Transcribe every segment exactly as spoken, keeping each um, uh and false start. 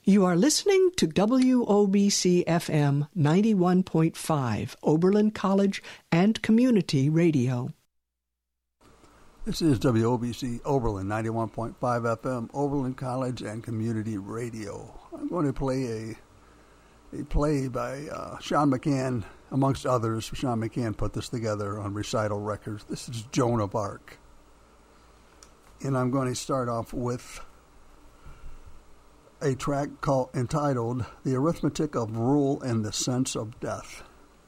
You are listening to W O B C F M ninety-one point five, Oberlin College and Community Radio. This is W O B C Oberlin, ninety-one point five F M, Oberlin College and Community Radio. I'm going to play a, a play by uh, Sean McCann, amongst others. Sean McCann put this together on Recital Records. This is Joan of Arc. And I'm going to start off with a track called entitled The Arithmetic of Rule and the Sense of Death.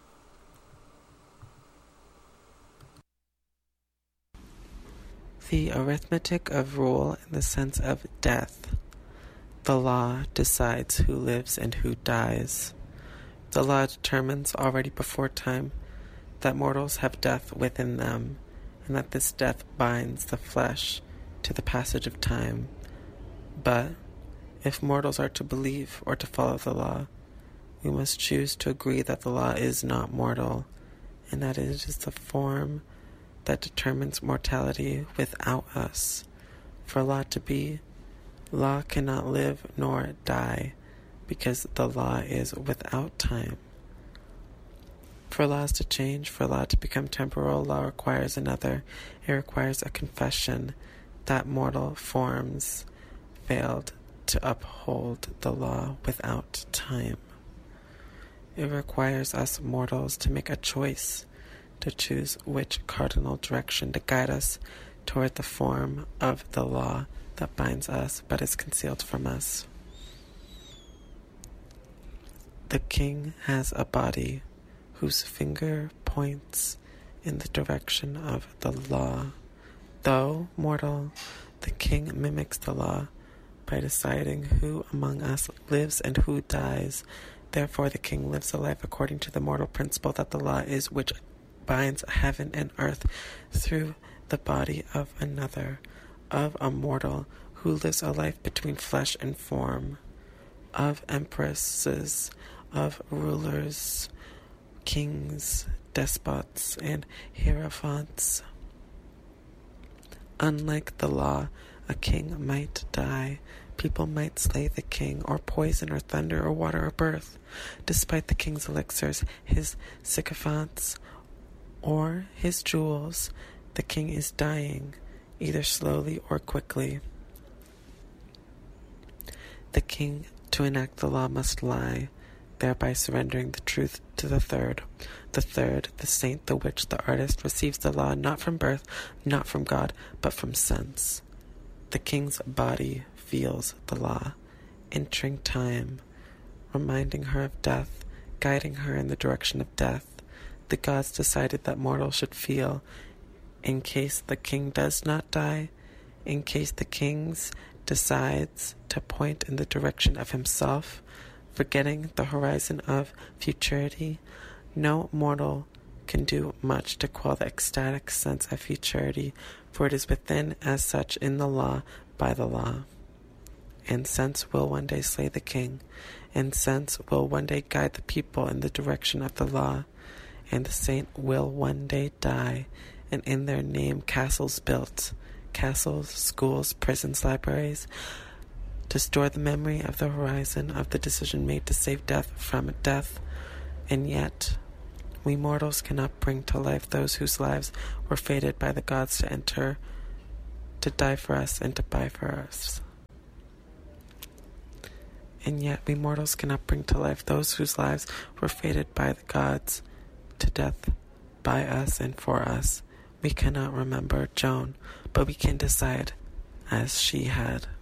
The arithmetic of rule in the sense of death. The law decides who lives and who dies. The law determines already before time that mortals have death within them, and that this death binds the flesh to the passage of time. But if mortals are to believe or to follow the law, we must choose to agree that the law is not mortal, and that it is the form that determines mortality without us. For law to be, law cannot live nor die, because the law is without time. For laws to change, for law to become temporal, law requires another. It requires a confession that mortal forms failed to uphold the law without time. It requires us mortals to make a choice, to choose which cardinal direction to guide us toward the form of the law that binds us but is concealed from us. The king has a body whose finger points in the direction of the law. Though mortal, the king mimics the law by deciding who among us lives and who dies. Therefore the king lives a life according to the mortal principle that the law is which binds heaven and earth through the body of another, of a mortal who lives a life between flesh and form, of empresses, of rulers, kings, despots, and hierophants. Unlike the law, a king might die. People might slay the king, or poison, or thunder, or water, or birth. Despite the king's elixirs, his sycophants, or his jewels, the king is dying, either slowly or quickly. The king, to enact the law, must lie, thereby surrendering the truth to the third. The third, the saint, the witch, the artist, receives the law not from birth, not from God, but from sense. The king's body feels the law, entering time, reminding her of death, guiding her in the direction of death. The gods decided that mortals should feel, in case the king does not die, in case the king decides to point in the direction of himself, forgetting the horizon of futurity. No mortal can do much to quell the ecstatic sense of futurity, for it is within as such in the law by the law. And sense will one day slay the king, and sense will one day guide the people in the direction of the law, and the saint will one day die, and in their name castles built, castles, schools, prisons, libraries, to store the memory of the horizon of the decision made to save death from death. And yet we mortals cannot bring to life those whose lives were fated by the gods to enter, to die for us, and to buy for us. And yet we mortals cannot bring to life those whose lives were fated by the gods to death by us and for us. We cannot remember Joan, but we can decide as she had.